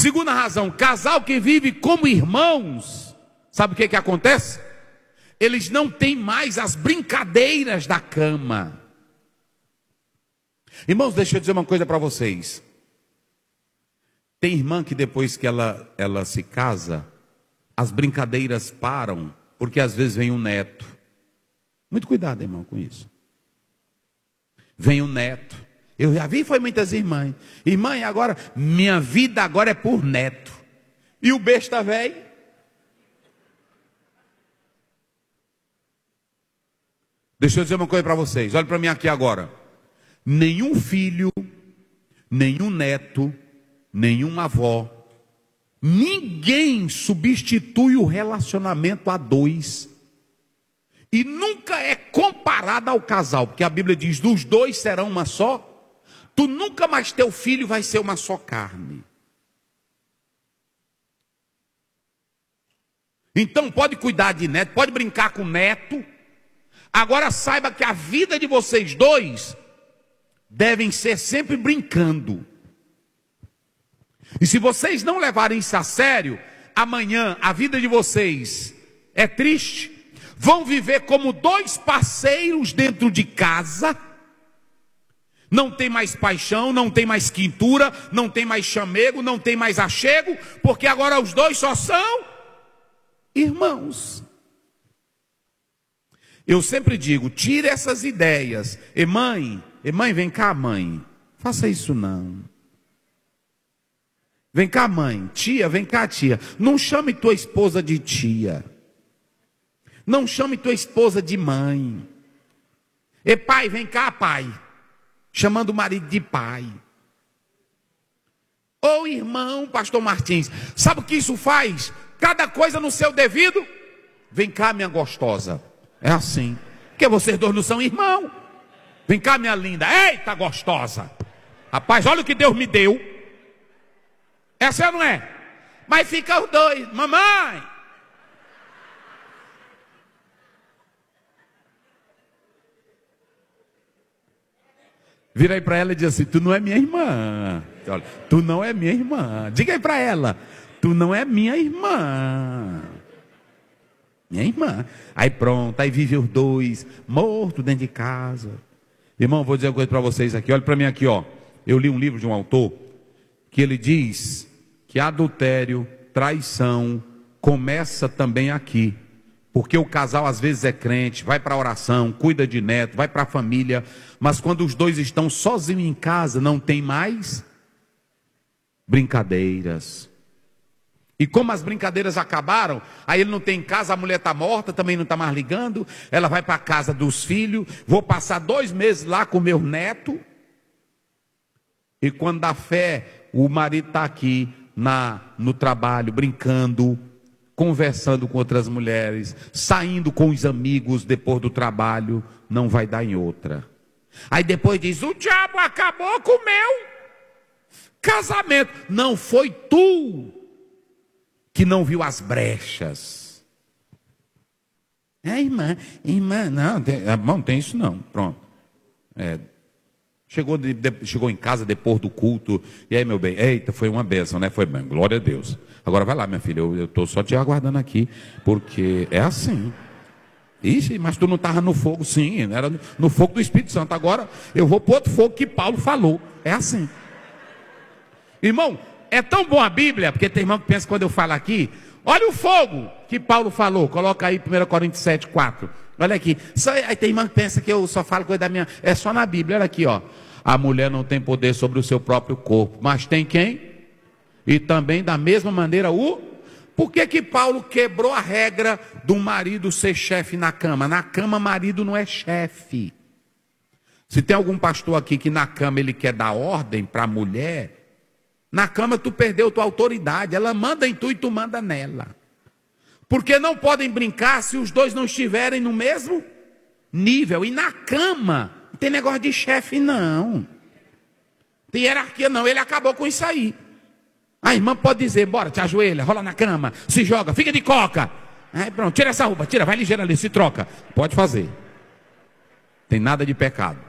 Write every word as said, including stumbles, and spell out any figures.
Segunda razão, casal que vive como irmãos, sabe o que que acontece? Eles não têm mais as brincadeiras da cama. Irmãos, deixa eu dizer uma coisa para vocês. Tem irmã que depois que ela, ela se casa, as brincadeiras param, porque às vezes vem um neto. Muito cuidado, irmão, com isso. Vem um neto. Eu já vi, foi muitas irmãs. Irmã, e agora, minha vida agora é por neto. E o besta velho? Deixa eu dizer uma coisa para vocês. Olha para mim aqui agora. Nenhum filho, nenhum neto, nenhuma avó, ninguém substitui o relacionamento a dois. E nunca é comparado ao casal, porque a Bíblia diz, dos dois serão uma só. Tu nunca mais teu filho vai ser uma só carne. Então pode cuidar de neto, pode brincar com neto. Agora saiba que a vida de vocês dois devem ser sempre brincando. E se vocês não levarem isso a sério, amanhã a vida de vocês é triste. Vão viver como dois parceiros dentro de casa. Não tem mais paixão, não tem mais quintura, não tem mais chamego, não tem mais achego, porque agora os dois só são irmãos. Eu sempre digo, tire essas ideias. E mãe, e mãe, vem cá, mãe. Faça isso não. Vem cá, mãe. Tia, vem cá, tia. Não chame tua esposa de tia. Não chame tua esposa de mãe. E pai, vem cá, pai. Chamando o marido de pai. Ô irmão, pastor Martins, sabe o que isso faz? Cada coisa no seu devido. Vem cá, minha gostosa. É assim, porque vocês dois não são irmãos. Vem cá, minha linda. Eita, gostosa. Rapaz, olha o que Deus me deu. Essa não é? Mas fica os dois. Mamãe. Vira aí para ela e diz assim, tu não é minha irmã. Olha, tu não é minha irmã. Diga aí para ela, tu não é minha irmã. Minha irmã. Aí pronto, aí vive os dois, morto dentro de casa. Irmão, vou dizer uma coisa para vocês aqui. Olha para mim aqui, ó. Eu li um livro de um autor que ele diz que adultério, traição começa também aqui. Porque o casal às vezes é crente, vai para a oração, cuida de neto, vai para a família, mas quando os dois estão sozinhos em casa, não tem mais brincadeiras. E como as brincadeiras acabaram, aí ele não tem casa, a mulher está morta, também não está mais ligando, ela vai para a casa dos filhos, vou passar dois meses lá com meu neto, e quando dá fé, o marido está aqui na, no trabalho, brincando, conversando com outras mulheres, saindo com os amigos depois do trabalho, não vai dar em outra. Aí depois diz, o diabo acabou com o meu casamento. Não foi tu que não viu as brechas. É, irmã, irmã, não, tem, não tem isso não, pronto. É, chegou, de, de, chegou em casa depois do culto, e aí meu bem, eita, foi uma bênção, né? Foi bem, glória a Deus. Agora vai lá, minha filha, eu estou só te aguardando aqui, porque é assim. Ixi, mas tu não estava no fogo, sim, era no, no fogo do Espírito Santo. Agora eu vou para outro fogo que Paulo falou. É assim. Irmão, é tão bom a Bíblia, porque tem irmão que pensa quando eu falo aqui, olha o fogo que Paulo falou, coloca aí primeira Coríntios sete, quatro. Olha aqui, só, aí tem irmão que pensa que eu só falo coisa da minha, é só na Bíblia, olha aqui, ó. A mulher não tem poder sobre o seu próprio corpo, mas tem quem? E também da mesma maneira o... Por que que Paulo quebrou a regra do marido ser chefe na cama? Na cama marido não é chefe. Se tem algum pastor aqui que na cama ele quer dar ordem para a mulher, na cama tu perdeu tua autoridade, ela manda em tu e tu manda nela. Porque não podem brincar se os dois não estiverem no mesmo nível. E na cama, não tem negócio de chefe não. Tem hierarquia não, ele acabou com isso aí. A irmã pode dizer, bora, te ajoelha, rola na cama, se joga, fica de coca. Aí pronto, tira essa roupa, tira, vai ligeiro ali, se troca. Pode fazer. Tem nada de pecado.